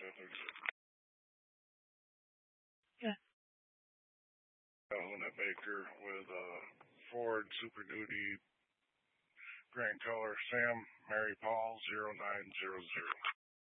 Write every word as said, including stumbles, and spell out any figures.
Yeah. Lynette Baker with uh, Ford Super Duty Grand Color Sam Mary Paul zero nine zero zero.